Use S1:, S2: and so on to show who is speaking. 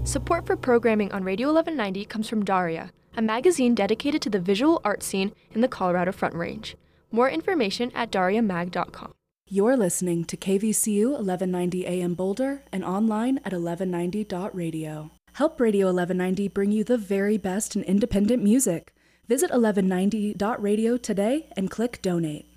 S1: Support for programming on Radio 1190 comes from Daria, a magazine dedicated to the visual art scene in the Colorado Front Range. More information at dariamag.com.
S2: You're listening to KVCU 1190 AM Boulder and online at 1190.radio. Help Radio 1190 bring you the very best in independent music. Visit 1190.radio today and click Donate.